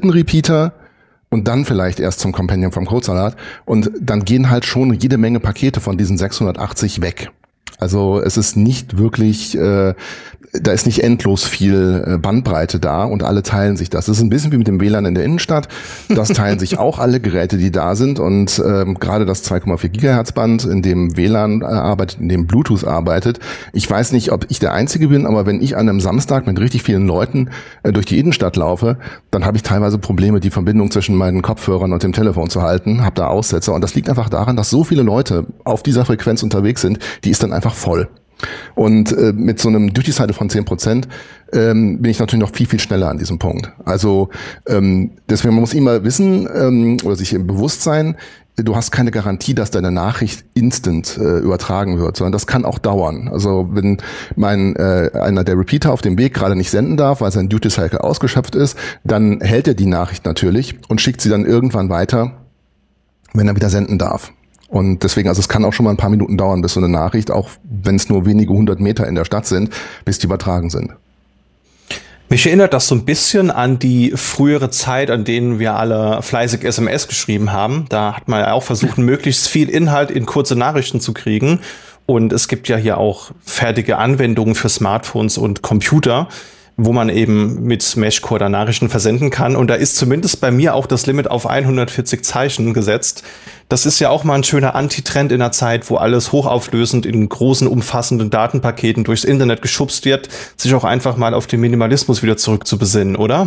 dritten Repeater und dann vielleicht erst zum Companion vom Codesalat. Und dann gehen halt schon jede Menge Pakete von diesen 680 weg. Also es ist nicht wirklich, da ist nicht endlos viel Bandbreite da und alle teilen sich das. Das ist ein bisschen wie mit dem WLAN in der Innenstadt. Das teilen sich auch alle Geräte, die da sind, und gerade das 2,4 Gigahertz Band, in dem WLAN arbeitet, in dem Bluetooth arbeitet. Ich weiß nicht, ob ich der Einzige bin, aber wenn ich an einem Samstag mit richtig vielen Leuten durch die Innenstadt laufe, dann habe ich teilweise Probleme, die Verbindung zwischen meinen Kopfhörern und dem Telefon zu halten, habe da Aussetzer, und das liegt einfach daran, dass so viele Leute auf dieser Frequenz unterwegs sind, die ist dann einfach voll. Und mit so einem Duty-Cycle von 10% bin ich natürlich noch viel, viel schneller an diesem Punkt. Also deswegen, man muss immer wissen oder sich im Bewusstsein, du hast keine Garantie, dass deine Nachricht instant übertragen wird, sondern das kann auch dauern. Also wenn einer der Repeater auf dem Weg gerade nicht senden darf, weil sein Duty-Cycle ausgeschöpft ist, dann hält er die Nachricht natürlich und schickt sie dann irgendwann weiter, wenn er wieder senden darf. Und deswegen, also es kann auch schon mal ein paar Minuten dauern, bis so eine Nachricht, auch wenn es nur wenige 100 Meter in der Stadt sind, bis die übertragen sind. Mich erinnert das so ein bisschen an die frühere Zeit, an denen wir alle fleißig SMS geschrieben haben. Da hat man ja auch versucht, möglichst viel Inhalt in kurze Nachrichten zu kriegen. Und es gibt ja hier auch fertige Anwendungen für Smartphones und Computer, wo man eben mit Meshcore da Nachrichten versenden kann. Und da ist zumindest bei mir auch das Limit auf 140 Zeichen gesetzt. Das ist ja auch mal ein schöner Antitrend in einer Zeit, wo alles hochauflösend in großen, umfassenden Datenpaketen durchs Internet geschubst wird, sich auch einfach mal auf den Minimalismus wieder zurückzubesinnen, oder?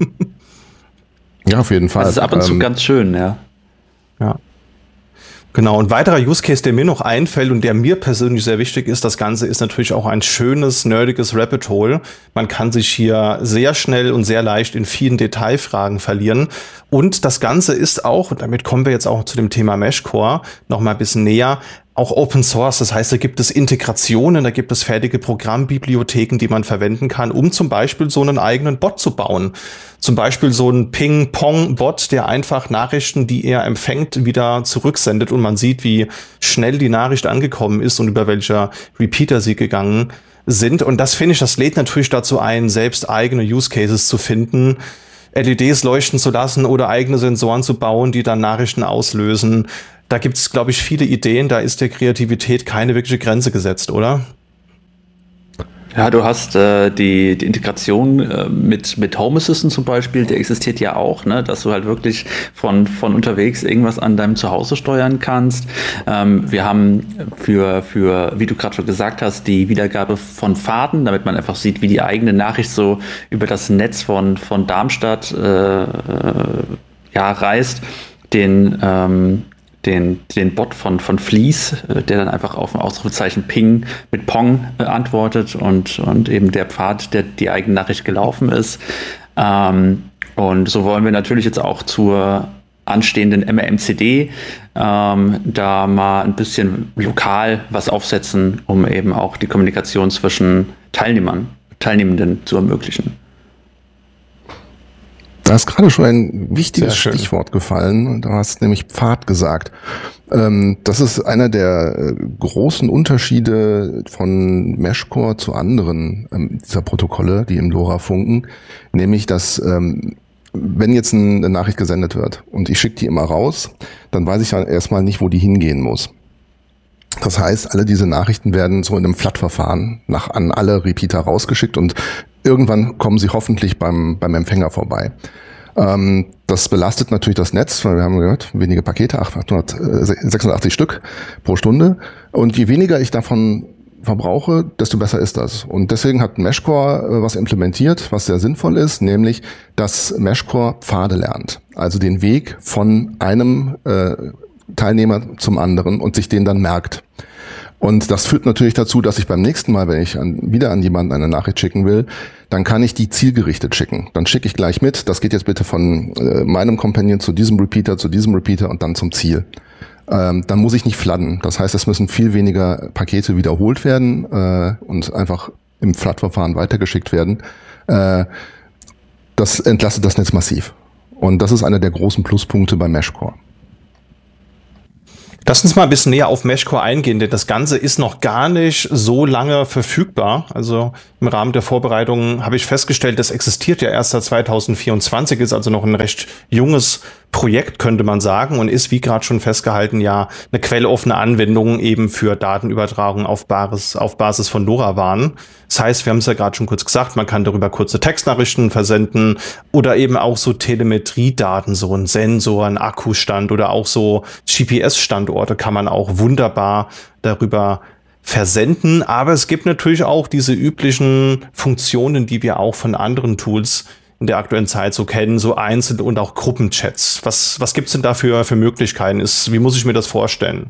Ja, auf jeden Fall. Das ist ab und zu ganz schön, ja. Ja. Genau, ein weiterer Use Case, der mir noch einfällt und der mir persönlich sehr wichtig ist, das Ganze ist natürlich auch ein schönes, nerdiges Rabbit Hole. Man kann sich hier sehr schnell und sehr leicht in vielen Detailfragen verlieren. Und das Ganze ist auch, und damit kommen wir jetzt auch zu dem Thema Meshcore noch mal ein bisschen näher, auch Open Source. Das heißt, da gibt es Integrationen, da gibt es fertige Programmbibliotheken, die man verwenden kann, um zum Beispiel so einen eigenen Bot zu bauen. Zum Beispiel so ein Ping-Pong-Bot, der einfach Nachrichten, die er empfängt, wieder zurücksendet und man sieht, wie schnell die Nachricht angekommen ist und über welcher Repeater sie gegangen sind. Und das finde ich, das lädt natürlich dazu ein, selbst eigene Use Cases zu finden, LEDs leuchten zu lassen oder eigene Sensoren zu bauen, die dann Nachrichten auslösen. Da gibt es, glaube ich, viele Ideen. Da ist der Kreativität keine wirkliche Grenze gesetzt, oder? Ja, du hast die Integration mit Home Assistant zum Beispiel, der existiert ja auch, ne, dass du halt wirklich von unterwegs irgendwas an deinem Zuhause steuern kannst. Wir haben für, wie du gerade schon gesagt hast, die Wiedergabe von Fahrten, damit man einfach sieht, wie die eigene Nachricht so über das Netz von Darmstadt reist. Den Bot von Fleece, der dann einfach auf ein Ausrufezeichen Ping mit Pong antwortet und eben der Pfad, der die eigene Nachricht gelaufen ist. Und so wollen wir natürlich jetzt auch zur anstehenden MRMCD da mal ein bisschen lokal was aufsetzen, um eben auch die Kommunikation zwischen Teilnehmenden zu ermöglichen. Da ist gerade schon ein wichtiges Stichwort gefallen. Du hast nämlich Pfad gesagt. Das ist einer der großen Unterschiede von Meshcore zu anderen dieser Protokolle, die im LoRa funken. Nämlich, dass wenn jetzt eine Nachricht gesendet wird und ich schicke die immer raus, dann weiß ich ja erstmal nicht, wo die hingehen muss. Das heißt, alle diese Nachrichten werden so in einem Flat-Verfahren an alle Repeater rausgeschickt und irgendwann kommen sie hoffentlich beim Empfänger vorbei. Das belastet natürlich das Netz, weil wir haben gehört, wenige Pakete, 886 Stück pro Stunde. Und je weniger ich davon verbrauche, desto besser ist das. Und deswegen hat Meshcore was implementiert, was sehr sinnvoll ist, nämlich, dass Meshcore Pfade lernt. Also den Weg von einem Teilnehmer zum anderen und sich den dann merkt. Und das führt natürlich dazu, dass ich beim nächsten Mal, wenn ich wieder an jemanden eine Nachricht schicken will, dann kann ich die zielgerichtet schicken. Dann schicke ich gleich mit, das geht jetzt bitte von meinem Companion zu diesem Repeater und dann zum Ziel. Dann muss ich nicht fladden. Das heißt, es müssen viel weniger Pakete wiederholt werden und einfach im Flat-Verfahren weitergeschickt werden. Das entlastet das Netz massiv. Und das ist einer der großen Pluspunkte bei Meshcore. Lass uns mal ein bisschen näher auf Meshcore eingehen, denn das Ganze ist noch gar nicht so lange verfügbar. Also im Rahmen der Vorbereitungen habe ich festgestellt, das existiert ja erst seit 2024, ist also noch ein recht junges Projekt, könnte man sagen, und ist, wie gerade schon festgehalten, ja eine quelloffene Anwendung eben für Datenübertragung auf Basis von LoRaWAN. Das heißt, wir haben es ja gerade schon kurz gesagt, man kann darüber kurze Textnachrichten versenden oder eben auch so Telemetriedaten, so ein Sensor, ein Akkustand oder auch so GPS-Standorte kann man auch wunderbar darüber versenden. Aber es gibt natürlich auch diese üblichen Funktionen, die wir auch von anderen Tools in der aktuellen Zeit so kennen, so Einzel- und auch Gruppenchats. Was gibt's denn da für Möglichkeiten? Wie muss ich mir das vorstellen?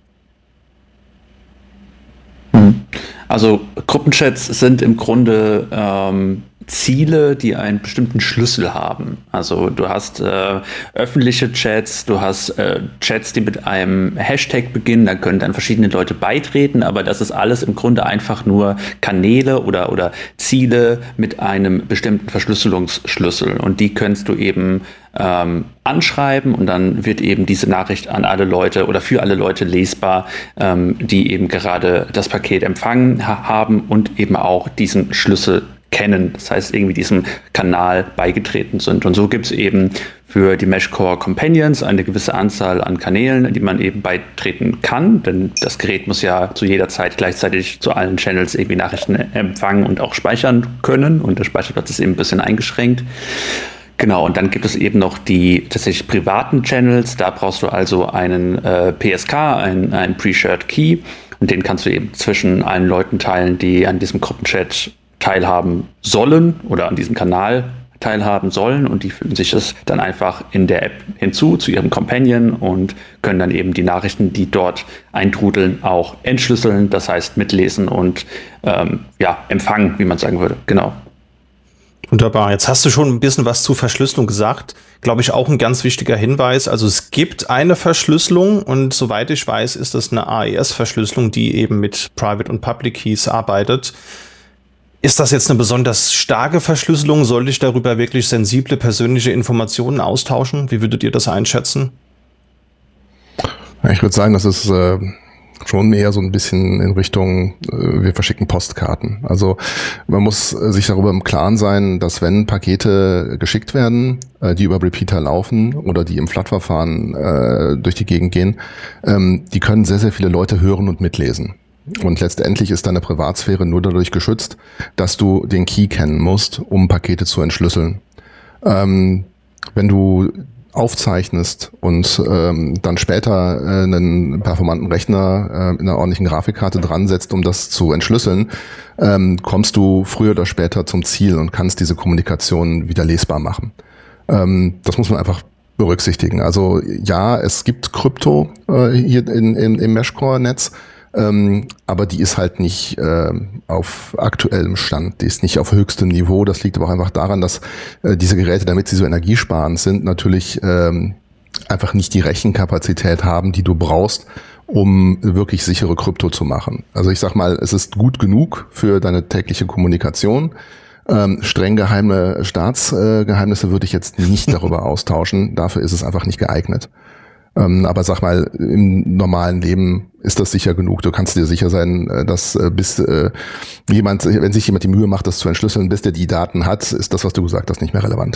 Also Gruppenchats sind im Grunde Ziele, die einen bestimmten Schlüssel haben. Also du hast öffentliche Chats, du hast Chats, die mit einem Hashtag beginnen, da können dann verschiedene Leute beitreten, aber das ist alles im Grunde einfach nur Kanäle oder Ziele mit einem bestimmten Verschlüsselungsschlüssel, und die kannst du eben anschreiben, und dann wird eben diese Nachricht an alle Leute oder für alle Leute lesbar, die eben gerade das Paket empfangen haben und eben auch diesen Schlüssel kennen, das heißt irgendwie diesem Kanal beigetreten sind. Und so gibt es eben für die Meshcore Companions eine gewisse Anzahl an Kanälen, die man eben beitreten kann, denn das Gerät muss ja zu jeder Zeit gleichzeitig zu allen Channels irgendwie Nachrichten empfangen und auch speichern können, und der Speicherplatz ist eben ein bisschen eingeschränkt. Genau, und dann gibt es eben noch die tatsächlich privaten Channels, da brauchst du also einen PSK, einen Pre-Shared Key, und den kannst du eben zwischen allen Leuten teilen, die an diesem Gruppenchat teilhaben sollen oder an diesem Kanal teilhaben sollen, und die fügen sich das dann einfach in der App hinzu zu ihrem Companion und können dann eben die Nachrichten, die dort eintrudeln, auch entschlüsseln, das heißt mitlesen und empfangen, wie man sagen würde. Genau. Wunderbar. Jetzt hast du schon ein bisschen was zu Verschlüsselung gesagt. Glaube ich auch ein ganz wichtiger Hinweis. Also es gibt eine Verschlüsselung, und soweit ich weiß, ist das eine AES-Verschlüsselung, die eben mit Private und Public Keys arbeitet. Ist das jetzt eine besonders starke Verschlüsselung? Sollte ich darüber wirklich sensible persönliche Informationen austauschen? Wie würdet ihr das einschätzen? Ich würde sagen, das ist schon mehr so ein bisschen in Richtung, wir verschicken Postkarten. Also man muss sich darüber im Klaren sein, dass wenn Pakete geschickt werden, die über Repeater laufen oder die im FLAT-Verfahren durch die Gegend gehen, die können sehr, sehr viele Leute hören und mitlesen. Und letztendlich ist deine Privatsphäre nur dadurch geschützt, dass du den Key kennen musst, um Pakete zu entschlüsseln. Wenn du aufzeichnest und dann später einen performanten Rechner in einer ordentlichen Grafikkarte dran setzt, um das zu entschlüsseln, kommst du früher oder später zum Ziel und kannst diese Kommunikation wieder lesbar machen. Das muss man einfach berücksichtigen. Also ja, es gibt Krypto hier im Meshcore-Netz, aber die ist halt nicht auf aktuellem Stand, die ist nicht auf höchstem Niveau. Das liegt aber auch einfach daran, dass diese Geräte, damit sie so energiesparend sind, natürlich einfach nicht die Rechenkapazität haben, die du brauchst, um wirklich sichere Krypto zu machen. Also ich sag mal, es ist gut genug für deine tägliche Kommunikation. Streng geheime Staatsgeheimnisse würde ich jetzt nicht darüber austauschen. Dafür ist es einfach nicht geeignet. Aber sag mal, im normalen Leben ist das sicher genug. Du kannst dir sicher sein, dass wenn sich jemand die Mühe macht, das zu entschlüsseln, bis der die Daten hat, ist das, was du gesagt hast, nicht mehr relevant.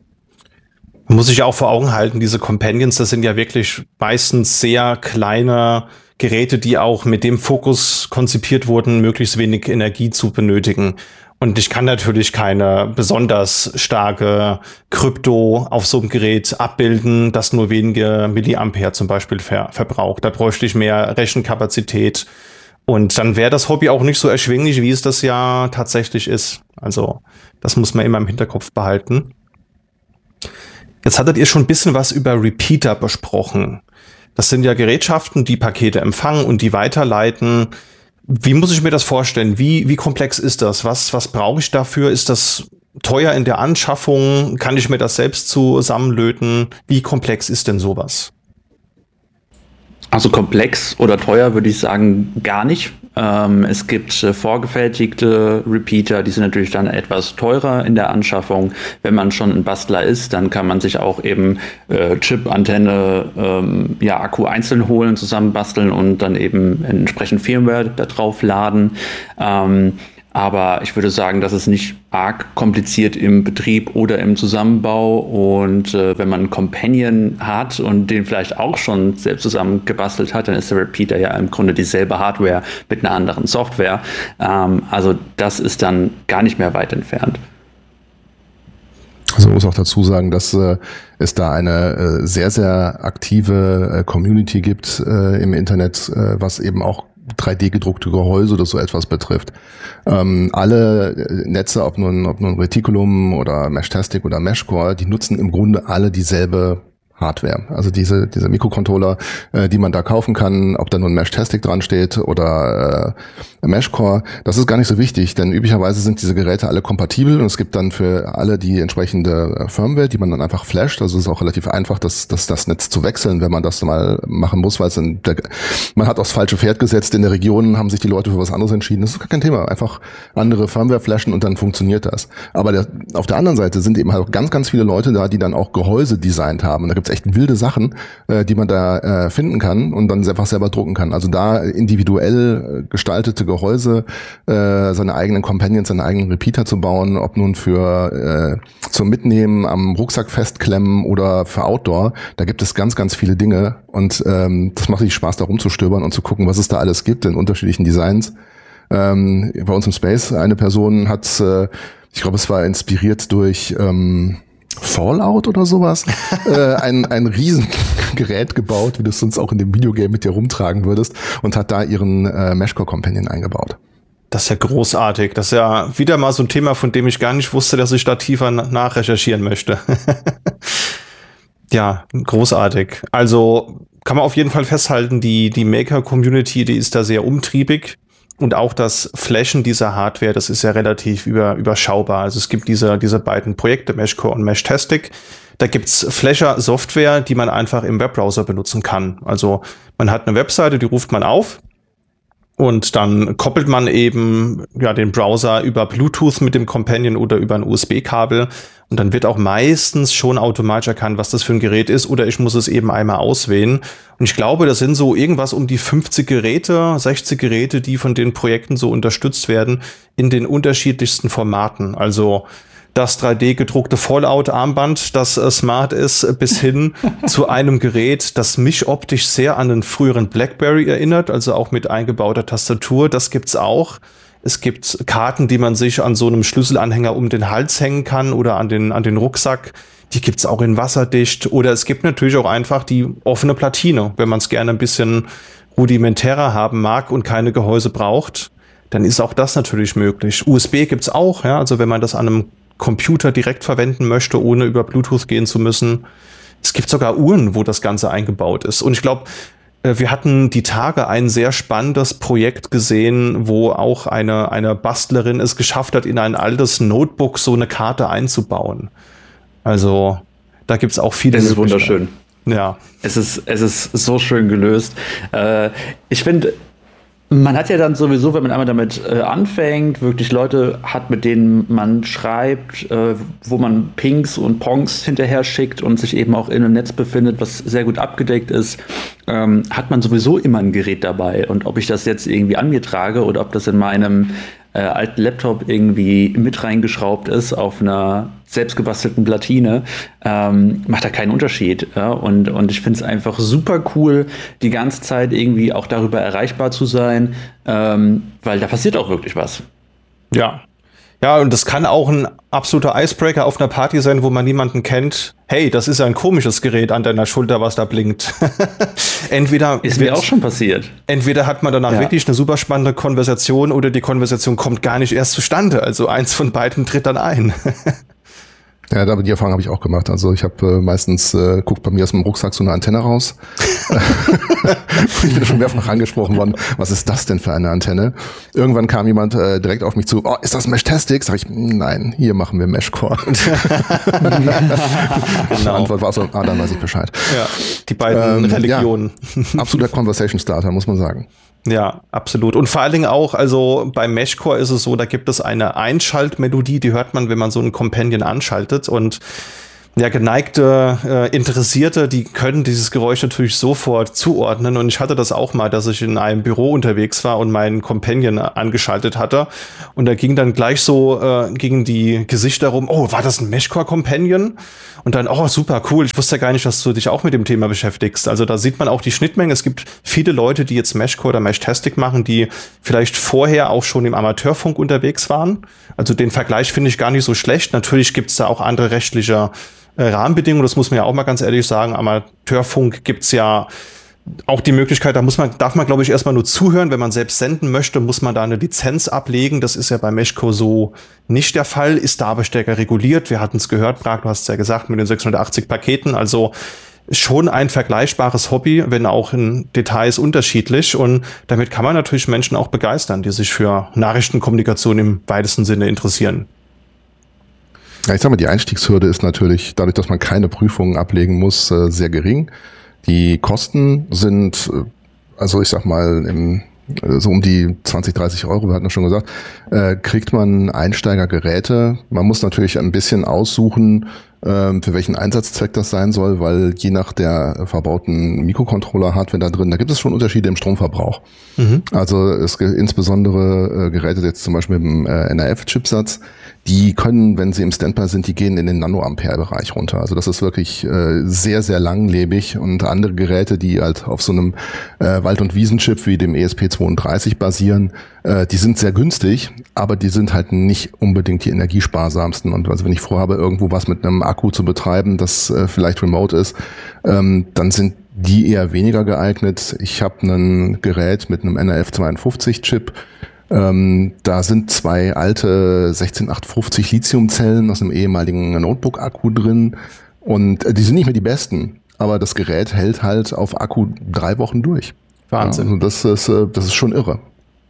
Man muss sich auch vor Augen halten, diese Companions, das sind ja wirklich meistens sehr kleine Geräte, die auch mit dem Fokus konzipiert wurden, möglichst wenig Energie zu benötigen. Und ich kann natürlich keine besonders starke Krypto auf so einem Gerät abbilden, das nur wenige Milliampere zum Beispiel verbraucht. Da bräuchte ich mehr Rechenkapazität. Und dann wäre das Hobby auch nicht so erschwinglich, wie es das ja tatsächlich ist. Also das muss man immer im Hinterkopf behalten. Jetzt hattet ihr schon ein bisschen was über Repeater besprochen. Das sind ja Gerätschaften, die Pakete empfangen und die weiterleiten. Wie muss ich mir das vorstellen? Wie komplex ist das? Was brauche ich dafür? Ist das teuer in der Anschaffung? Kann ich mir das selbst zusammenlöten? Wie komplex ist denn sowas? Also komplex oder teuer würde ich sagen gar nicht. Es gibt vorgefertigte Repeater, die sind natürlich dann etwas teurer in der Anschaffung. Wenn man schon ein Bastler ist, dann kann man sich auch eben Chip, Antenne, Akku einzeln holen, zusammenbasteln und dann eben entsprechend Firmware da drauf laden. Aber ich würde sagen, das ist nicht arg kompliziert im Betrieb oder im Zusammenbau. Und wenn man einen Companion hat und den vielleicht auch schon selbst zusammengebastelt hat, dann ist der Repeater ja im Grunde dieselbe Hardware mit einer anderen Software. Also das ist dann gar nicht mehr weit entfernt. Also man muss auch dazu sagen, dass es da eine sehr, sehr aktive Community gibt im Internet, was eben auch 3D-gedruckte Gehäuse oder so etwas betrifft. Alle Netze, ob nun Reticulum oder Meshtastic oder Meshcore, die nutzen im Grunde alle dieselbe Hardware. Also diese Mikrocontroller, die man da kaufen kann, ob da nun Meshtastic dran steht oder Meshcore, das ist gar nicht so wichtig, denn üblicherweise sind diese Geräte alle kompatibel und es gibt dann für alle die entsprechende Firmware, die man dann einfach flasht. Also es ist auch relativ einfach, das Netz zu wechseln, wenn man das mal machen muss, weil man hat aufs falsche Pferd gesetzt. In der Region haben sich die Leute für was anderes entschieden. Das ist gar kein Thema. Einfach andere Firmware flashen und dann funktioniert das. Aber auf der anderen Seite sind eben halt auch ganz, ganz viele Leute da, die dann auch Gehäuse designt haben. Da gibt's echt wilde Sachen, die man da finden kann und dann einfach selber drucken kann. Also da individuell gestaltete Gehäuse, seine eigenen Companions, seine eigenen Repeater zu bauen, ob nun für zum Mitnehmen am Rucksack festklemmen oder für Outdoor, da gibt es ganz, ganz viele Dinge und das macht richtig Spaß, da rumzustöbern und zu gucken, was es da alles gibt in unterschiedlichen Designs. Bei uns im Space eine Person hat, ich glaube, es war inspiriert durch Fallout oder sowas, ein Riesengerät gebaut, wie du es sonst auch in dem Videogame mit dir rumtragen würdest, und hat da ihren Meshcore Companion eingebaut. Das ist ja großartig. Das ist ja wieder mal so ein Thema, von dem ich gar nicht wusste, dass ich da tiefer nachrecherchieren möchte. Ja, großartig. Also kann man auf jeden Fall festhalten, die Maker-Community, die ist da sehr umtriebig. Und auch das Flashen dieser Hardware, das ist ja relativ überschaubar. Also es gibt diese beiden Projekte, Meshcore und Meshtastic. Da gibt's Flasher-Software, die man einfach im Webbrowser benutzen kann. Also man hat eine Webseite, die ruft man auf und dann koppelt man eben den Browser über Bluetooth mit dem Companion oder über ein USB-Kabel. Und dann wird auch meistens schon automatisch erkannt, was das für ein Gerät ist, oder ich muss es eben einmal auswählen. Und ich glaube, das sind so irgendwas um die 50 Geräte, 60 Geräte, die von den Projekten so unterstützt werden, in den unterschiedlichsten Formaten. Also das 3D-gedruckte Fallout-Armband, das smart ist, bis hin zu einem Gerät, das mich optisch sehr an den früheren BlackBerry erinnert, also auch mit eingebauter Tastatur. Das gibt's auch. Es gibt Karten, die man sich an so einem Schlüsselanhänger um den Hals hängen kann oder an den Rucksack. Die gibt's auch in wasserdicht. Oder es gibt natürlich auch einfach die offene Platine. Wenn man es gerne ein bisschen rudimentärer haben mag und keine Gehäuse braucht, dann ist auch das natürlich möglich. USB gibt's auch, ja, also wenn man das an einem Computer direkt verwenden möchte, ohne über Bluetooth gehen zu müssen. Es gibt sogar Uhren, wo das Ganze eingebaut ist. Und ich glaube, wir hatten die Tage ein sehr spannendes Projekt gesehen, wo auch eine Bastlerin es geschafft hat, in ein altes Notebook so eine Karte einzubauen. Also da gibt's auch viele. Es ist wunderschön. Ja. Es ist so schön gelöst. Ich finde, man hat ja dann sowieso, wenn man einmal damit anfängt, wirklich Leute hat, mit denen man schreibt, wo man Pings und Pongs hinterher schickt und sich eben auch in einem Netz befindet, was sehr gut abgedeckt ist, hat man sowieso immer ein Gerät dabei. Und ob ich das jetzt irgendwie an mir trage oder ob das in meinem alten Laptop irgendwie mit reingeschraubt ist auf einer selbstgebastelten Platine, macht da keinen Unterschied. Ja? Und ich finde es einfach super cool, die ganze Zeit irgendwie auch darüber erreichbar zu sein, weil da passiert auch wirklich was. Ja. Ja, und das kann auch ein absoluter Icebreaker auf einer Party sein, wo man niemanden kennt. Hey, das ist ja ein komisches Gerät an deiner Schulter, was da blinkt. Ist mir auch schon passiert. Entweder hat man danach wirklich eine super spannende Konversation oder die Konversation kommt gar nicht erst zustande. Also eins von beiden tritt dann ein. Ja, aber die Erfahrung habe ich auch gemacht. Also ich habe meistens, guckt bei mir aus dem Rucksack so eine Antenne raus. Ich bin schon mehrfach angesprochen worden, was ist das denn für eine Antenne? Irgendwann kam jemand direkt auf mich zu, oh, ist das Meshtastic? Sag ich, nein, hier machen wir Meshcore. Die Antwort war so, dann weiß ich Bescheid. Ja, die beiden Religionen. Ja, absoluter Conversation Starter, muss man sagen. Ja, absolut. Und vor allen Dingen auch, also bei Meshcore ist es so, da gibt es eine Einschaltmelodie, die hört man, wenn man so einen Companion anschaltet, und ja, geneigte Interessierte, die können dieses Geräusch natürlich sofort zuordnen. Und ich hatte das auch mal, dass ich in einem Büro unterwegs war und meinen Companion angeschaltet hatte. Und da ging dann gleich so gegen die Gesichter rum, oh, war das ein Meshcore-Companion? Und dann, oh, super, cool. Ich wusste ja gar nicht, dass du dich auch mit dem Thema beschäftigst. Also da sieht man auch die Schnittmenge. Es gibt viele Leute, die jetzt Meshcore oder Meshtastic machen, die vielleicht vorher auch schon im Amateurfunk unterwegs waren. Also den Vergleich finde ich gar nicht so schlecht. Natürlich gibt es da auch andere rechtliche Rahmenbedingungen, das muss man ja auch mal ganz ehrlich sagen. Amateurfunk gibt's ja auch die Möglichkeit, darf man, glaube ich, erstmal nur zuhören. Wenn man selbst senden möchte, muss man da eine Lizenz ablegen. Das ist ja bei Meshcore so nicht der Fall, ist da aber stärker reguliert. Wir hatten es gehört, Prag, du hast es ja gesagt, mit den 680 Paketen. Also schon ein vergleichbares Hobby, wenn auch in Details unterschiedlich. Und damit kann man natürlich Menschen auch begeistern, die sich für Nachrichtenkommunikation im weitesten Sinne interessieren. Ja, ich sag mal, die Einstiegshürde ist natürlich, dadurch, dass man keine Prüfungen ablegen muss, sehr gering. Die Kosten sind, also ich sag mal, so um die 20, 30 Euro, wir hatten das schon gesagt, kriegt man Einsteigergeräte. Man muss natürlich ein bisschen aussuchen, für welchen Einsatzzweck das sein soll, weil je nach der verbauten Mikrocontroller-Hardware da drin, da gibt es schon Unterschiede im Stromverbrauch. Mhm. Also es gibt insbesondere Geräte jetzt zum Beispiel mit dem NRF-Chipsatz, die können, wenn sie im Standby sind, die gehen in den Nanoampere-Bereich runter. Also das ist wirklich sehr, sehr langlebig, und andere Geräte, die halt auf so einem Wald- und Wiesenchip wie dem ESP32 basieren, die sind sehr günstig, aber die sind halt nicht unbedingt die energiesparsamsten. Und also wenn ich vorhabe, irgendwo was mit einem Akku zu betreiben, das vielleicht remote ist, dann sind die eher weniger geeignet. Ich habe ein Gerät mit einem NRF52-Chip. Da sind 2 alte 16850 Lithiumzellen aus einem ehemaligen Notebook-Akku drin, und die sind nicht mehr die besten, aber das Gerät hält halt auf Akku 3 Wochen durch. Wahnsinn. Ja, also das ist schon irre.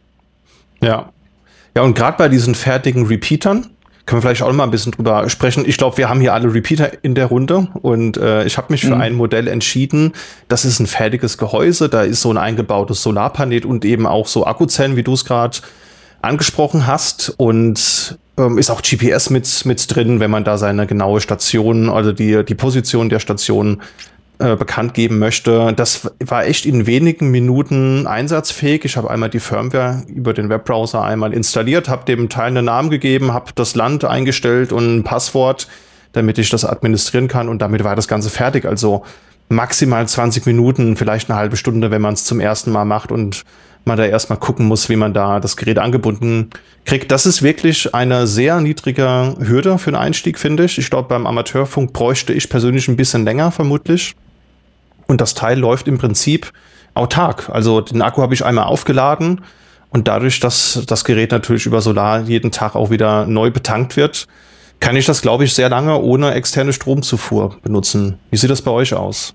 Ja. Ja, und gerade bei diesen fertigen Repeatern können wir vielleicht auch noch mal ein bisschen drüber sprechen. Ich glaube, wir haben hier alle Repeater in der Runde, und ich habe mich für ein Modell entschieden. Das ist ein fertiges Gehäuse, da ist so ein eingebautes Solarpanel und eben auch so Akkuzellen, wie du es gerade angesprochen hast, und ist auch GPS mit drin, wenn man da seine genaue Station, also die Position der Station bekannt geben möchte. Das war echt in wenigen Minuten einsatzfähig. Ich habe einmal die Firmware über den Webbrowser einmal installiert, habe dem Teil einen Namen gegeben, habe das Land eingestellt und ein Passwort, damit ich das administrieren kann, und damit war das Ganze fertig. Also maximal 20 Minuten, vielleicht eine halbe Stunde, wenn man es zum ersten Mal macht und man da erstmal gucken muss, wie man da das Gerät angebunden kriegt. Das ist wirklich eine sehr niedrige Hürde für den Einstieg, finde ich. Ich glaube, beim Amateurfunk bräuchte ich persönlich ein bisschen länger, vermutlich. Und das Teil läuft im Prinzip autark. Also den Akku habe ich einmal aufgeladen, und dadurch, dass das Gerät natürlich über Solar jeden Tag auch wieder neu betankt wird, kann ich das, glaube ich, sehr lange ohne externe Stromzufuhr benutzen. Wie sieht das bei euch aus?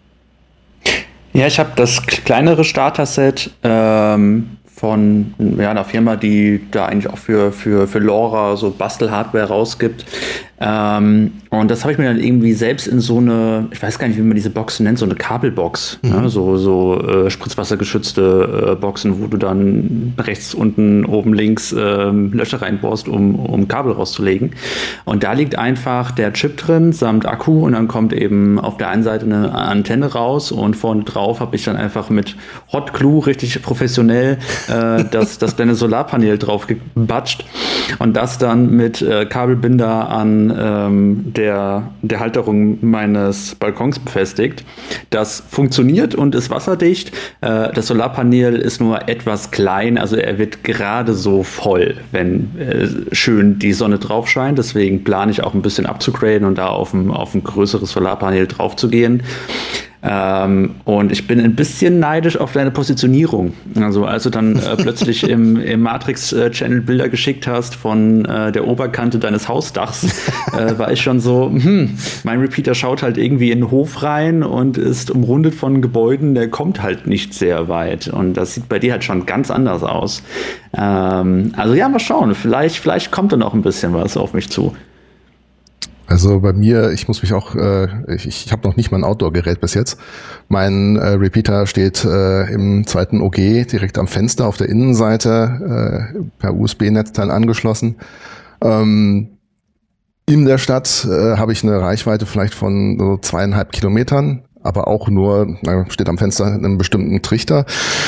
Ja, ich habe das kleinere Starter-Set von einer Firma, die da eigentlich auch für LoRa so Bastel-Hardware rausgibt. Und das habe ich mir dann irgendwie selbst in so eine, ich weiß gar nicht, wie man diese Boxen nennt, so eine Kabelbox, ne? So spritzwassergeschützte Boxen, wo du dann rechts, unten, oben, links Löcher reinbohrst, um Kabel rauszulegen. Und da liegt einfach der Chip drin, samt Akku, und dann kommt eben auf der einen Seite eine Antenne raus, und vorne drauf habe ich dann einfach mit Hot Glue richtig professionell das kleine Solarpanel drauf gebatscht und das dann mit Kabelbinder an der Halterung meines Balkons befestigt. Das funktioniert und ist wasserdicht. Das Solarpanel ist nur etwas klein, also er wird gerade so voll, wenn schön die Sonne drauf scheint. Deswegen plane ich auch ein bisschen abzugraden und da auf ein größeres Solarpanel drauf zu gehen. Und ich bin ein bisschen neidisch auf deine Positionierung. Also als du dann plötzlich im Matrix-Channel Bilder geschickt hast von der Oberkante deines Hausdachs, war ich schon so, mein Repeater schaut halt irgendwie in den Hof rein und ist umrundet von Gebäuden, der kommt halt nicht sehr weit. Und das sieht bei dir halt schon ganz anders aus. Also ja, mal schauen. Vielleicht kommt da noch ein bisschen was auf mich zu. Also bei mir, ich muss mich auch, ich habe noch nicht mal ein Outdoor-Gerät bis jetzt. Mein Repeater steht im zweiten OG direkt am Fenster auf der Innenseite per USB-Netzteil angeschlossen. In der Stadt habe ich eine Reichweite vielleicht von so 2,5 Kilometern, aber auch nur, steht am Fenster in einem bestimmten Trichter.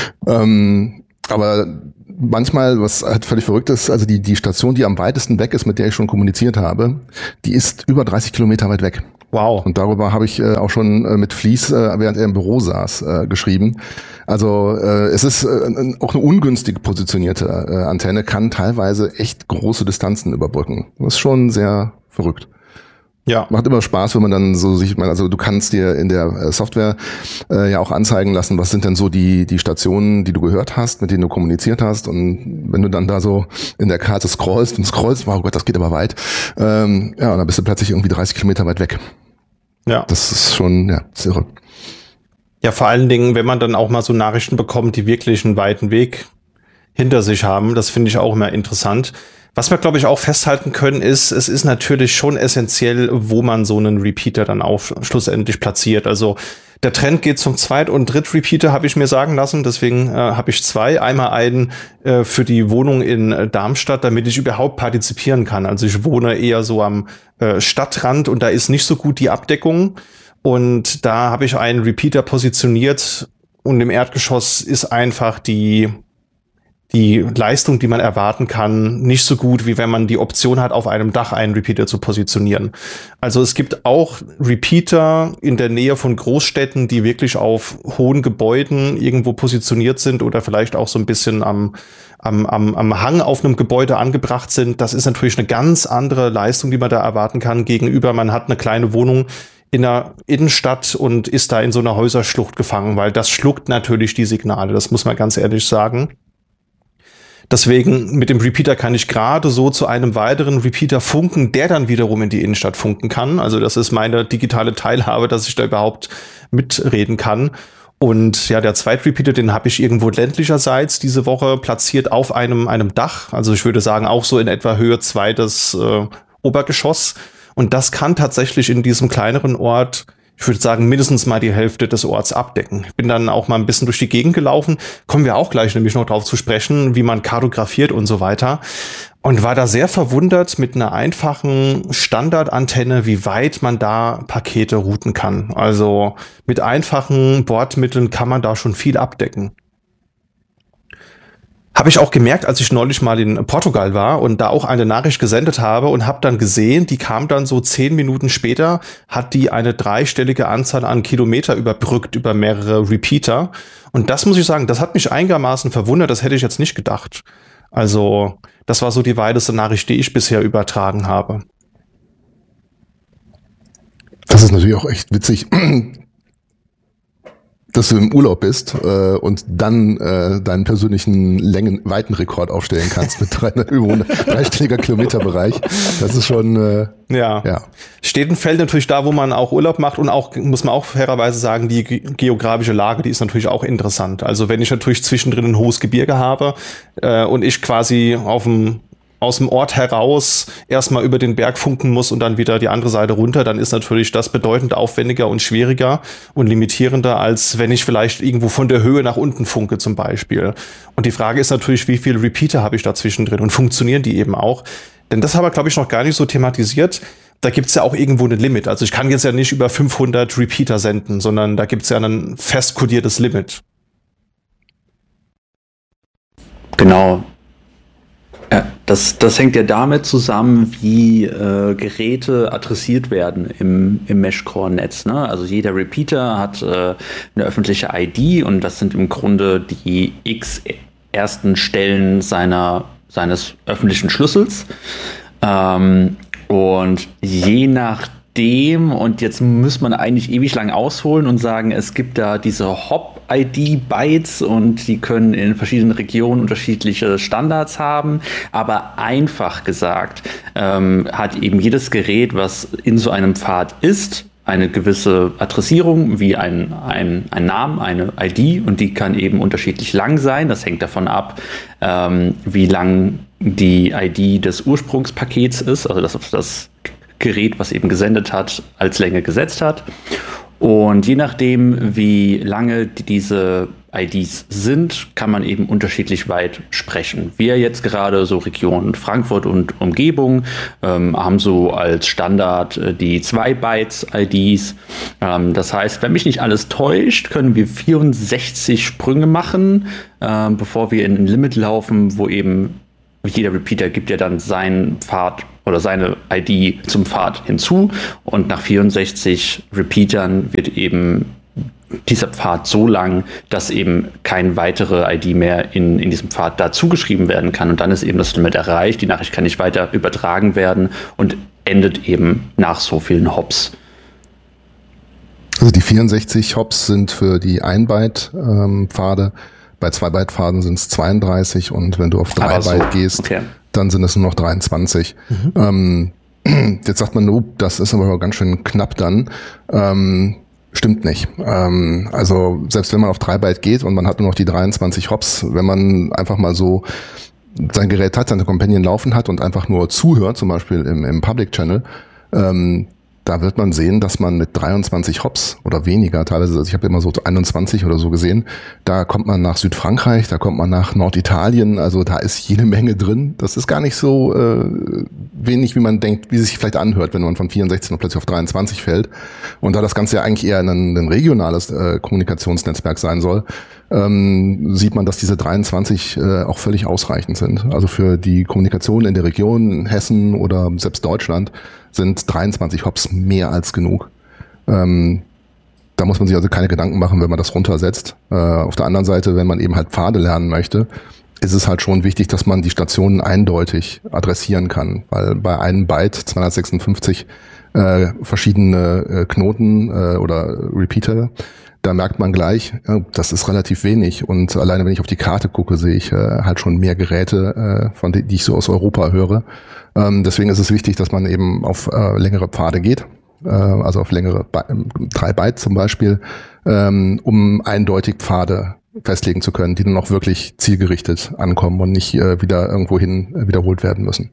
Aber manchmal, was halt völlig verrückt ist, also die Station, die am weitesten weg ist, mit der ich schon kommuniziert habe, die ist über 30 Kilometer weit weg. Wow. Und darüber habe ich auch schon mit Fleece, während er im Büro saß, geschrieben. Also es ist auch eine ungünstig positionierte Antenne, kann teilweise echt große Distanzen überbrücken. Das ist schon sehr verrückt. Ja. Macht immer Spaß, wenn man dann so sich, also du kannst dir in der Software ja auch anzeigen lassen, was sind denn so die Stationen, die du gehört hast, mit denen du kommuniziert hast, und wenn du dann da so in der Karte scrollst, wow Gott, das geht aber weit, ja, und dann bist du plötzlich irgendwie 30 Kilometer weit weg. Ja. Das ist schon, ja, sehr irre. Ja, vor allen Dingen, wenn man dann auch mal so Nachrichten bekommt, die wirklich einen weiten Weg hinter sich haben, das finde ich auch immer interessant. Was wir, glaube ich, auch festhalten können, ist, es ist natürlich schon essentiell, wo man so einen Repeater dann auch schlussendlich platziert. Also der Trend geht zum Zweit- und Dritt-Repeater, habe ich mir sagen lassen. Deswegen habe ich 2. Einmal einen für die Wohnung in Darmstadt, damit ich überhaupt partizipieren kann. Also ich wohne eher so am Stadtrand und da ist nicht so gut die Abdeckung. Und da habe ich einen Repeater positioniert und im Erdgeschoss ist einfach die Leistung, die man erwarten kann, nicht so gut, wie wenn man die Option hat, auf einem Dach einen Repeater zu positionieren. Also es gibt auch Repeater in der Nähe von Großstädten, die wirklich auf hohen Gebäuden irgendwo positioniert sind oder vielleicht auch so ein bisschen am Hang auf einem Gebäude angebracht sind. Das ist natürlich eine ganz andere Leistung, die man da erwarten kann, gegenüber man hat eine kleine Wohnung in der Innenstadt und ist da in so einer Häuserschlucht gefangen, weil das schluckt natürlich die Signale, das muss man ganz ehrlich sagen. Deswegen mit dem Repeater kann ich gerade so zu einem weiteren Repeater funken, der dann wiederum in die Innenstadt funken kann. Also das ist meine digitale Teilhabe, dass ich da überhaupt mitreden kann. Und ja, der Zweitrepeater, den habe ich irgendwo ländlicherseits diese Woche platziert auf einem Dach. Also ich würde sagen auch so in etwa Höhe 2 des Obergeschoss. Und das kann tatsächlich in diesem kleineren Ort, ich würde sagen, mindestens mal die Hälfte des Orts abdecken. Ich bin dann auch mal ein bisschen durch die Gegend gelaufen. Kommen wir auch gleich nämlich noch drauf zu sprechen, wie man kartografiert und so weiter. Und war da sehr verwundert mit einer einfachen Standardantenne, wie weit man da Pakete routen kann. Also mit einfachen Bordmitteln kann man da schon viel abdecken. Habe ich auch gemerkt, als ich neulich mal in Portugal war und da auch eine Nachricht gesendet habe und habe dann gesehen, die kam dann so 10 Minuten später, hat die eine 3-stellige Anzahl an Kilometer überbrückt über mehrere Repeater. Und das muss ich sagen, das hat mich einigermaßen verwundert, das hätte ich jetzt nicht gedacht. Also das war so die weiteste Nachricht, die ich bisher übertragen habe. Das ist natürlich auch echt witzig, dass du im Urlaub bist und dann deinen persönlichen Weitenrekord aufstellen kannst mit 3-stelliger Kilometerbereich. Das ist schon ja. Steht und fällt natürlich da, wo man auch Urlaub macht, und auch, muss man auch fairerweise sagen, die geografische Lage, die ist natürlich auch interessant. Also wenn ich natürlich zwischendrin ein hohes Gebirge habe und ich quasi aus dem Ort heraus erstmal über den Berg funken muss und dann wieder die andere Seite runter, dann ist natürlich das bedeutend aufwendiger und schwieriger und limitierender, als wenn ich vielleicht irgendwo von der Höhe nach unten funke zum Beispiel. Und die Frage ist natürlich, wie viele Repeater habe ich da zwischendrin und funktionieren die eben auch? Denn das haben wir, glaube ich, noch gar nicht so thematisiert. Da gibt's ja auch irgendwo ein Limit. Also ich kann jetzt ja nicht über 500 Repeater senden, sondern da gibt's ja ein fest kodiertes Limit. Genau. Ja, das hängt ja damit zusammen, wie Geräte adressiert werden im Mesh-Core-Netz. Ne? Also jeder Repeater hat eine öffentliche ID und das sind im Grunde die x ersten Stellen seines öffentlichen Schlüssels. Und je nachdem, und jetzt muss man eigentlich ewig lang ausholen und sagen, es gibt da diese Hop-ID-Bytes und die können in verschiedenen Regionen unterschiedliche Standards haben. Aber einfach gesagt hat eben jedes Gerät, was in so einem Pfad ist, eine gewisse Adressierung, wie ein Namen, eine ID, und die kann eben unterschiedlich lang sein. Das hängt davon ab, wie lang die ID des Ursprungspakets ist, also das Gerät, was eben gesendet hat, als Länge gesetzt hat. Und je nachdem, wie lange diese IDs sind, kann man eben unterschiedlich weit sprechen. Wir jetzt gerade so Region Frankfurt und Umgebung haben so als Standard die 2 Bytes IDs. Das heißt, wenn mich nicht alles täuscht, können wir 64 Sprünge machen, bevor wir in ein Limit laufen, wo eben jeder Repeater gibt ja dann seinen Pfad oder seine ID zum Pfad hinzu. Und nach 64 Repeatern wird eben dieser Pfad so lang, dass eben keine weitere ID mehr in diesem Pfad dazu geschrieben werden kann. Und dann ist eben das Limit erreicht. Die Nachricht kann nicht weiter übertragen werden und endet eben nach so vielen Hops. Also die 64 Hops sind für die 1 Byte Pfade. Bei 2 Byte Pfaden sind es 32 und wenn du auf 3 Byte gehst, okay, dann sind es nur noch 23. Jetzt sagt man, das ist aber ganz schön knapp dann. Stimmt nicht. Also selbst wenn man auf 3 Byte geht und man hat nur noch die 23 Hops, wenn man einfach mal so sein Gerät hat, seine Companion laufen hat und einfach nur zuhört, zum Beispiel im Public Channel, da wird man sehen, dass man mit 23 Hops oder weniger, teilweise, also ich habe immer so 21 oder so gesehen, da kommt man nach Südfrankreich, da kommt man nach Norditalien, also da ist jede Menge drin. Das ist gar nicht so wenig, wie man denkt, wie es sich vielleicht anhört, wenn man von 64 noch plötzlich auf 23 fällt. Und da das Ganze ja eigentlich eher ein regionales Kommunikationsnetzwerk sein soll, sieht man, dass diese 23 auch völlig ausreichend sind. Also für die Kommunikation in der Region Hessen oder selbst Deutschland sind 23 Hops mehr als genug. Da muss man sich also keine Gedanken machen, wenn man das runtersetzt. Auf der anderen Seite, wenn man eben halt Pfade lernen möchte, ist es halt schon wichtig, dass man die Stationen eindeutig adressieren kann, weil bei einem Byte 256 verschiedene Knoten oder Repeater, da merkt man gleich, das ist relativ wenig. Und alleine wenn ich auf die Karte gucke, sehe ich halt schon mehr Geräte, von die ich so aus Europa höre. Deswegen ist es wichtig, dass man eben auf längere Pfade geht, also auf längere 3 Byte zum Beispiel, um eindeutig Pfade festlegen zu können, die dann auch wirklich zielgerichtet ankommen und nicht wieder irgendwohin wiederholt werden müssen.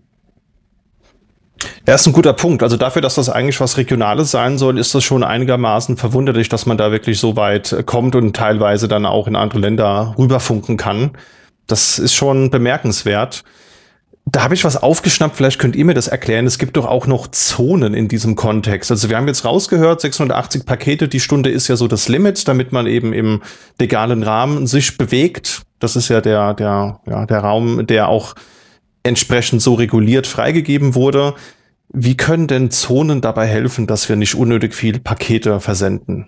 Ja, ist ein guter Punkt. Also dafür, dass das eigentlich was Regionales sein soll, ist das schon einigermaßen verwunderlich, dass man da wirklich so weit kommt und teilweise dann auch in andere Länder rüberfunken kann. Das ist schon bemerkenswert. Da habe ich was aufgeschnappt, vielleicht könnt ihr mir das erklären. Es gibt doch auch noch Zonen in diesem Kontext. Also wir haben jetzt rausgehört, 680 Pakete die Stunde ist ja so das Limit, damit man eben im legalen Rahmen sich bewegt. Das ist ja der Raum, der auch entsprechend so reguliert freigegeben wurde. Wie können denn Zonen dabei helfen, dass wir nicht unnötig viel Pakete versenden?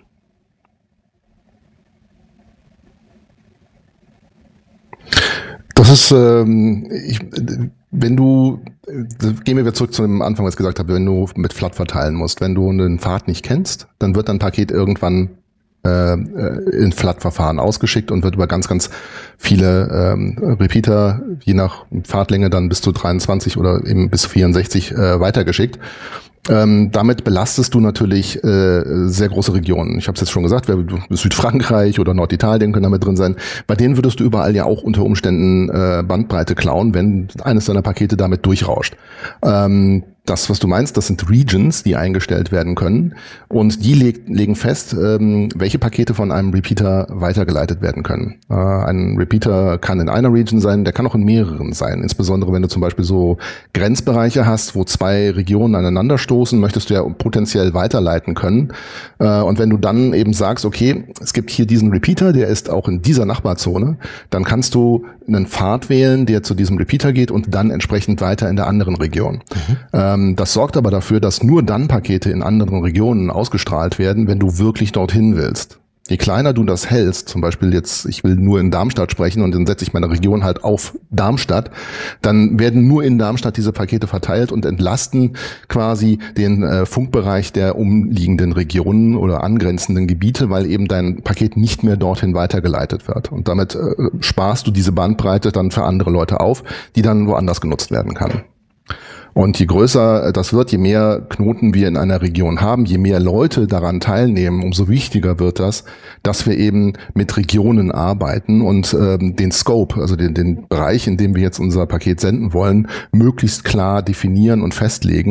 Das ist, gehen wir wieder zurück zu dem Anfang, was ich gesagt habe, wenn du mit FLAT verteilen musst. Wenn du einen Pfad nicht kennst, dann wird dein Paket irgendwann in FLAT-Verfahren ausgeschickt und wird über ganz, ganz viele Repeater, je nach Pfadlänge dann bis zu 23 oder eben bis zu 64 weitergeschickt. Damit belastest du natürlich sehr große Regionen. Ich habe es jetzt schon gesagt, Südfrankreich oder Norditalien können damit drin sein. Bei denen würdest du überall ja auch unter Umständen Bandbreite klauen, wenn eines deiner Pakete damit durchrauscht. Das, was du meinst, das sind Regions, die eingestellt werden können und die legen fest, welche Pakete von einem Repeater weitergeleitet werden können. Ein Repeater kann in einer Region sein, der kann auch in mehreren sein. Insbesondere wenn du zum Beispiel so Grenzbereiche hast, wo 2 Regionen aneinander stoßen, möchtest du ja potenziell weiterleiten können. Und wenn du dann eben sagst, okay, es gibt hier diesen Repeater, der ist auch in dieser Nachbarzone, dann kannst du einen Pfad wählen, der zu diesem Repeater geht und dann entsprechend weiter in der anderen Region. Das sorgt aber dafür, dass nur dann Pakete in anderen Regionen ausgestrahlt werden, wenn du wirklich dorthin willst. Je kleiner du das hältst, zum Beispiel jetzt, ich will nur in Darmstadt sprechen und dann setze ich meine Region halt auf Darmstadt, dann werden nur in Darmstadt diese Pakete verteilt und entlasten quasi den Funkbereich der umliegenden Regionen oder angrenzenden Gebiete, weil eben dein Paket nicht mehr dorthin weitergeleitet wird. Und damit sparst du diese Bandbreite dann für andere Leute auf, die dann woanders genutzt werden kann. Und je größer das wird, je mehr Knoten wir in einer Region haben, je mehr Leute daran teilnehmen, umso wichtiger wird das, dass wir eben mit Regionen arbeiten und den Scope, also den Bereich, in dem wir jetzt unser Paket senden wollen, möglichst klar definieren und festlegen,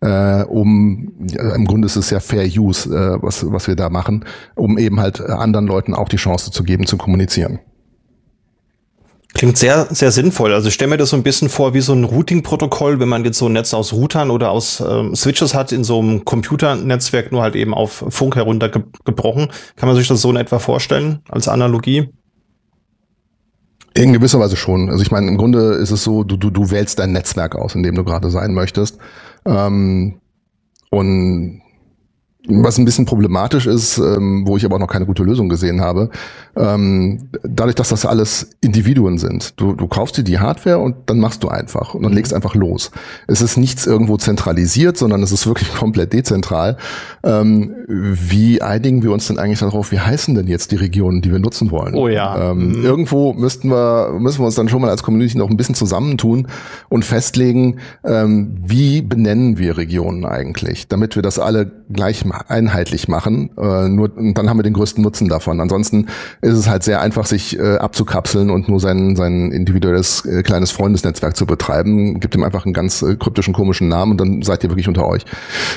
im Grunde ist es ja Fair Use, was wir da machen, um eben halt anderen Leuten auch die Chance zu geben, zu kommunizieren. Klingt sehr, sehr sinnvoll. Also ich stelle mir das so ein bisschen vor wie so ein Routing-Protokoll, wenn man jetzt so ein Netz aus Routern oder aus Switches hat in so einem Computernetzwerk, nur halt eben auf Funk heruntergebrochen. Kann man sich das so in etwa vorstellen als Analogie? In gewisser Weise schon. Also ich meine, im Grunde ist es so, du wählst dein Netzwerk aus, in dem du gerade sein möchtest. Und was ein bisschen problematisch ist, wo ich aber auch noch keine gute Lösung gesehen habe, dadurch, dass das alles Individuen sind. Du kaufst dir die Hardware und dann machst du einfach und dann legst einfach los. Es ist nichts irgendwo zentralisiert, sondern es ist wirklich komplett dezentral. Wie einigen wir uns denn eigentlich darauf, wie heißen denn jetzt die Regionen, die wir nutzen wollen? Oh ja. Irgendwo müssen wir uns dann schon mal als Community noch ein bisschen zusammentun und festlegen, wie benennen wir Regionen eigentlich, damit wir das alle gleich einheitlich machen. Und dann haben wir den größten Nutzen davon. Ansonsten ist es halt sehr einfach, sich abzukapseln und nur sein individuelles kleines Freundesnetzwerk zu betreiben. Gibt ihm einfach einen ganz kryptischen, komischen Namen und dann seid ihr wirklich unter euch.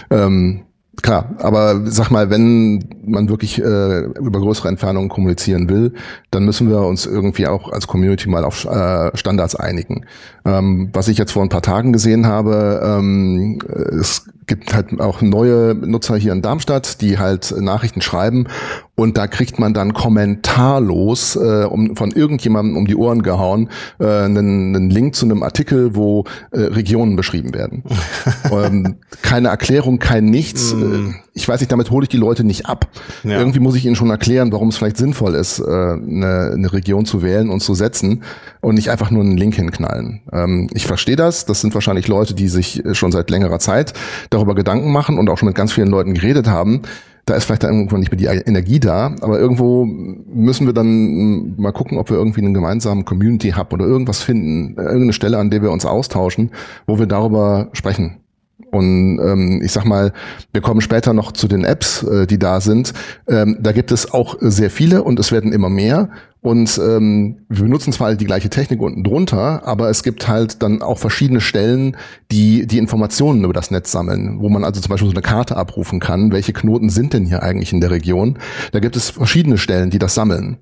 Klar, aber sag mal, wenn man wirklich über größere Entfernungen kommunizieren will, dann müssen wir uns irgendwie auch als Community mal auf Standards einigen. Was ich jetzt vor ein paar Tagen gesehen habe, es gibt halt auch neue Nutzer hier in Darmstadt, die halt Nachrichten schreiben und da kriegt man dann kommentarlos von irgendjemandem um die Ohren gehauen einen Link zu einem Artikel, wo Regionen beschrieben werden. Keine Erklärung, kein Nichts. Ich weiß nicht, damit hole ich die Leute nicht ab. Ja. Irgendwie muss ich ihnen schon erklären, warum es vielleicht sinnvoll ist, eine Region zu wählen und zu setzen und nicht einfach nur einen Link hinknallen. Ich verstehe das. Das sind wahrscheinlich Leute, die sich schon seit längerer Zeit darüber Gedanken machen und auch schon mit ganz vielen Leuten geredet haben. Da ist vielleicht dann irgendwann nicht mehr die Energie da, aber irgendwo müssen wir dann mal gucken, ob wir irgendwie einen gemeinsamen Community-Hub oder irgendwas finden, irgendeine Stelle, an der wir uns austauschen, wo wir darüber sprechen. Und ich sag mal, wir kommen später noch zu den Apps, die da sind. Da gibt es auch sehr viele und es werden immer mehr. Und wir benutzen zwar die gleiche Technik unten drunter, aber es gibt halt dann auch verschiedene Stellen, die Informationen über das Netz sammeln, wo man also zum Beispiel so eine Karte abrufen kann. Welche Knoten sind denn hier eigentlich in der Region? Da gibt es verschiedene Stellen, die das sammeln.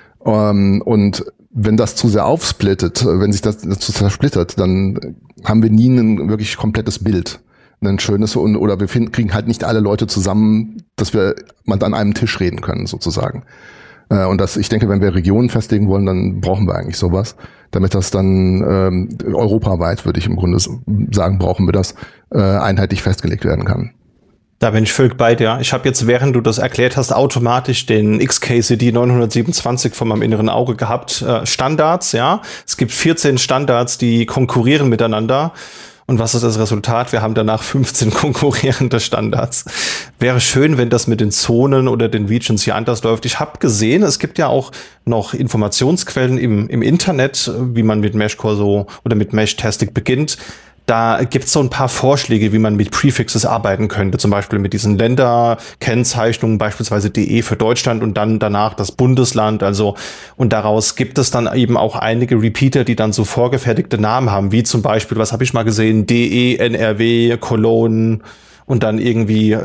Und wenn das zu sehr aufsplittet, wenn sich das zu zersplittert, dann haben wir nie ein wirklich komplettes Bild. Ein schönes, oder wir kriegen halt nicht alle Leute zusammen, dass wir mal an einem Tisch reden können, sozusagen. Und ich denke, wenn wir Regionen festlegen wollen, dann brauchen wir eigentlich sowas, damit das dann europaweit, würde ich im Grunde sagen, brauchen wir das, einheitlich festgelegt werden kann. Da bin ich völlig bei dir. Ich habe jetzt, während du das erklärt hast, automatisch den XKCD 927 vor meinem inneren Auge gehabt. Standards, ja. Es gibt 14 Standards, die konkurrieren miteinander. Und was ist das Resultat? Wir haben danach 15 konkurrierende Standards. Wäre schön, wenn das mit den Zonen oder den Regions hier anders läuft. Ich habe gesehen, es gibt ja auch noch Informationsquellen im Internet, wie man mit Meshcore oder mit Meshtastic beginnt. Da gibt's so ein paar Vorschläge, wie man mit Prefixes arbeiten könnte. Zum Beispiel mit diesen Länderkennzeichnungen, beispielsweise DE für Deutschland und dann danach das Bundesland. Also, und daraus gibt es dann eben auch einige Repeater, die dann so vorgefertigte Namen haben, wie zum Beispiel, was habe ich mal gesehen, DE, NRW, Cologne und dann irgendwie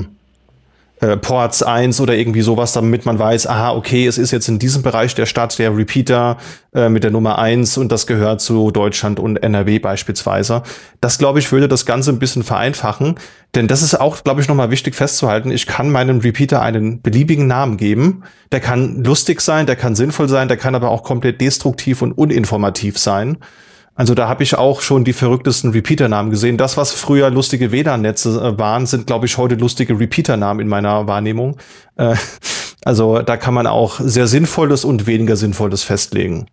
Ports 1 oder irgendwie sowas, damit man weiß, aha, okay, es ist jetzt in diesem Bereich der Stadt der Repeater mit der Nummer 1 und das gehört zu Deutschland und NRW beispielsweise. Das, glaube ich, würde das Ganze ein bisschen vereinfachen, denn das ist auch, glaube ich, nochmal wichtig festzuhalten. Ich kann meinem Repeater einen beliebigen Namen geben. Der kann lustig sein, der kann sinnvoll sein, der kann aber auch komplett destruktiv und uninformativ sein. Also da habe ich auch schon die verrücktesten Repeater-Namen gesehen. Das, was früher lustige WLAN-Netze waren, sind, glaube ich, heute lustige Repeater-Namen in meiner Wahrnehmung. Also da kann man auch sehr Sinnvolles und weniger Sinnvolles festlegen.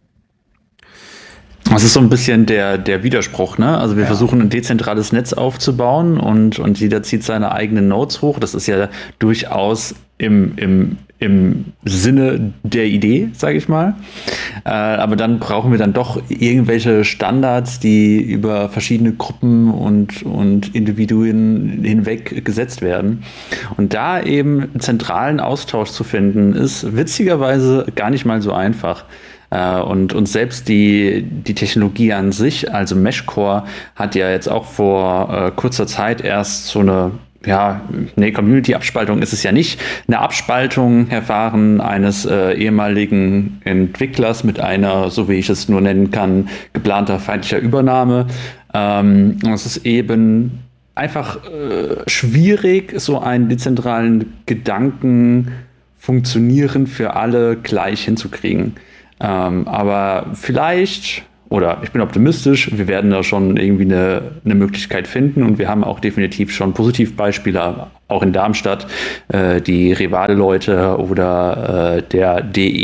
Das ist so ein bisschen der Widerspruch, ne? Also wir versuchen ein dezentrales Netz aufzubauen und jeder zieht seine eigenen Nodes hoch. Das ist ja durchaus im Sinne der Idee, sage ich mal. Aber dann brauchen wir dann doch irgendwelche Standards, die über verschiedene Gruppen und Individuen hinweg gesetzt werden. Und da eben zentralen Austausch zu finden, ist witzigerweise gar nicht mal so einfach. Und selbst die Technologie an sich, also Meshcore, hat ja jetzt auch vor kurzer Zeit erst so eine Community-Abspaltung ist es ja nicht. Eine Abspaltung erfahren eines ehemaligen Entwicklers mit einer, so wie ich es nur nennen kann, geplanter feindlicher Übernahme. Und es ist eben einfach schwierig, so einen dezentralen Gedanken funktionieren für alle gleich hinzukriegen. Aber vielleicht, oder ich bin optimistisch, wir werden da schon irgendwie eine Möglichkeit finden und wir haben auch definitiv schon Positivbeispiele, auch in Darmstadt, die Rivale-Leute oder der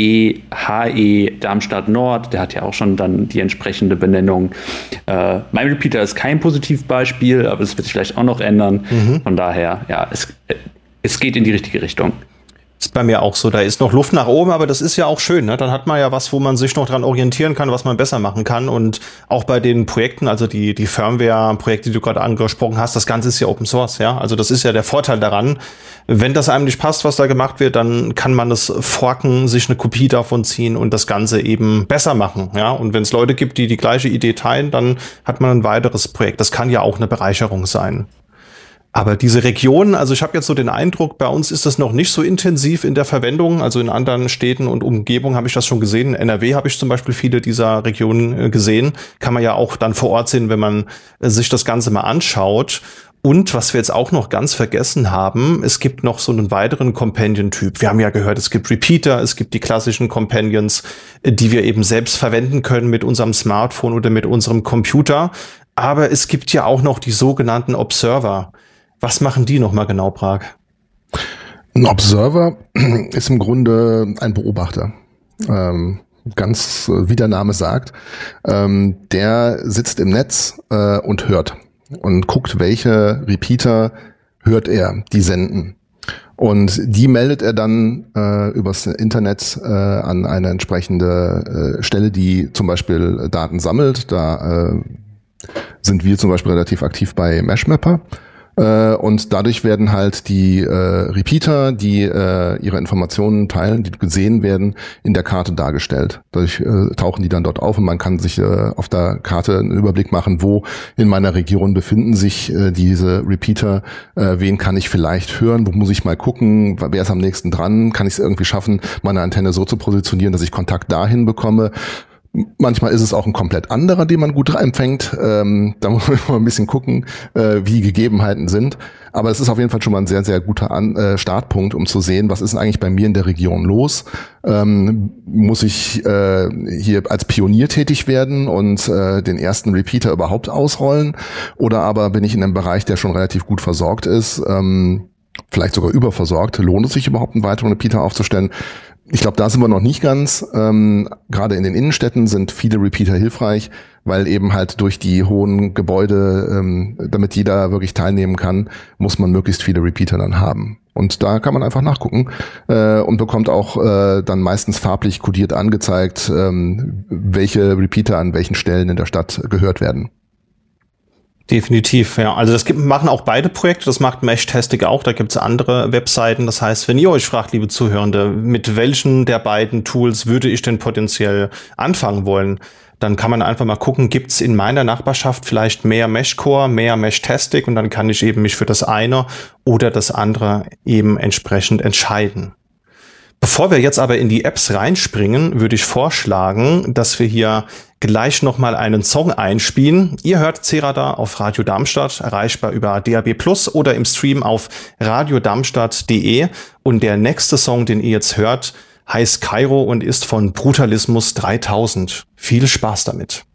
DEHE Darmstadt Nord, der hat ja auch schon dann die entsprechende Benennung. Mein Repeater ist kein Positivbeispiel, aber es wird sich vielleicht auch noch ändern. Von daher, ja, es geht in die richtige Richtung. Ist bei mir auch so, da ist noch Luft nach oben, aber das ist ja auch schön, ne? Dann hat man ja was, wo man sich noch dran orientieren kann, was man besser machen kann. Und auch bei den Projekten, also die Firmware-Projekte, die du gerade angesprochen hast, das Ganze ist ja Open Source, ja. Also das ist ja der Vorteil daran. Wenn das einem nicht passt, was da gemacht wird, dann kann man das forken, sich eine Kopie davon ziehen und das Ganze eben besser machen, ja. Und wenn es Leute gibt, die die gleiche Idee teilen, dann hat man ein weiteres Projekt. Das kann ja auch eine Bereicherung sein. Aber diese Regionen, also ich habe jetzt so den Eindruck, bei uns ist das noch nicht so intensiv in der Verwendung. Also in anderen Städten und Umgebungen habe ich das schon gesehen. In NRW habe ich zum Beispiel viele dieser Regionen gesehen. Kann man ja auch dann vor Ort sehen, wenn man sich das Ganze mal anschaut. Und was wir jetzt auch noch ganz vergessen haben, es gibt noch so einen weiteren Companion-Typ. Wir haben ja gehört, es gibt Repeater, es gibt die klassischen Companions, die wir eben selbst verwenden können mit unserem Smartphone oder mit unserem Computer. Aber es gibt ja auch noch die sogenannten Observer. Was machen die nochmal genau, Prag? Ein Observer ist im Grunde ein Beobachter. Ganz wie der Name sagt. Der sitzt im Netz und hört und guckt, welche Repeater hört er, die senden. Und die meldet er dann übers Internet an eine entsprechende Stelle, die zum Beispiel Daten sammelt. Da sind wir zum Beispiel relativ aktiv bei Meshmapper. Und dadurch werden halt die Repeater, die ihre Informationen teilen, die gesehen werden, in der Karte dargestellt. Dadurch tauchen die dann dort auf und man kann sich auf der Karte einen Überblick machen, wo in meiner Region befinden sich diese Repeater, wen kann ich vielleicht hören, wo muss ich mal gucken, wer ist am nächsten dran, kann ich es irgendwie schaffen, meine Antenne so zu positionieren, dass ich Kontakt dahin bekomme. Manchmal ist es auch ein komplett anderer, den man gut empfängt. Da muss man mal ein bisschen gucken, wie die Gegebenheiten sind. Aber es ist auf jeden Fall schon mal ein sehr, sehr guter Startpunkt, um zu sehen, was ist denn eigentlich bei mir in der Region los? Muss ich hier als Pionier tätig werden und den ersten Repeater überhaupt ausrollen? Oder aber bin ich in einem Bereich, der schon relativ gut versorgt ist, vielleicht sogar überversorgt? Lohnt es sich überhaupt, einen weiteren Repeater aufzustellen? Ich glaube, da sind wir noch nicht ganz. Gerade in den Innenstädten sind viele Repeater hilfreich, weil eben halt durch die hohen Gebäude, damit jeder wirklich teilnehmen kann, muss man möglichst viele Repeater dann haben. Und da kann man einfach nachgucken und bekommt auch dann meistens farblich kodiert angezeigt, welche Repeater an welchen Stellen in der Stadt gehört werden. Definitiv, ja. Also das machen auch beide Projekte, das macht Meshtastic auch, da gibt's andere Webseiten. Das heißt, wenn ihr euch fragt, liebe Zuhörende, mit welchen der beiden Tools würde ich denn potenziell anfangen wollen, dann kann man einfach mal gucken, gibt's in meiner Nachbarschaft vielleicht mehr Meshcore, mehr Meshtastic und dann kann ich eben mich für das eine oder das andere eben entsprechend entscheiden. Bevor wir jetzt aber in die Apps reinspringen, würde ich vorschlagen, dass wir hier gleich nochmal einen Song einspielen. Ihr hört C-Radar auf Radio Darmstadt, erreichbar über DAB+ oder im Stream auf radiodarmstadt.de. Und der nächste Song, den ihr jetzt hört, heißt Kairo und ist von Brutalismus 3000. Viel Spaß damit.